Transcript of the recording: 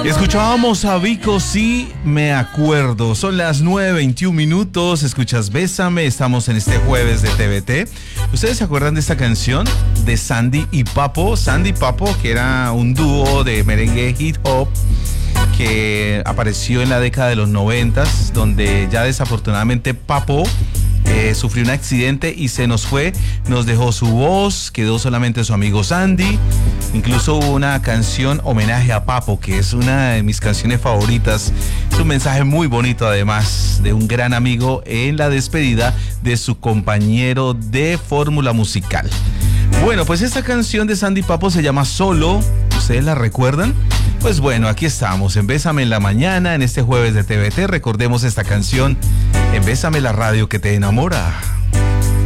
Escuchábamos a Vico, sí, me acuerdo. Son las 9:21 minutos. Escuchas Bésame. Estamos en este jueves de TVT. ¿Ustedes se acuerdan de esta canción? De Sandy y Papo. Sandy y Papo, que era un dúo de merengue hip hop que apareció en la década de los 90s, donde ya desafortunadamente Papo sufrió un accidente y se nos fue, nos dejó su voz, quedó solamente su amigo Sandy. Incluso hubo una canción homenaje a Papo, que es una de mis canciones favoritas. Es un mensaje muy bonito, además, de un gran amigo en la despedida de su compañero de fórmula musical. Bueno, pues esta canción de Sandy y Papo se llama Solo. ¿Ustedes la recuerdan? Pues bueno, aquí estamos en Bésame en la Mañana, en este jueves de TVT. Recordemos esta canción en Bésame, la radio que te enamora.